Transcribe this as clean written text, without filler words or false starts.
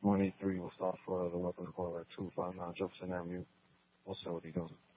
183 will stop for the weapon call at 259 Jefferson Avenue. We'll see what he does.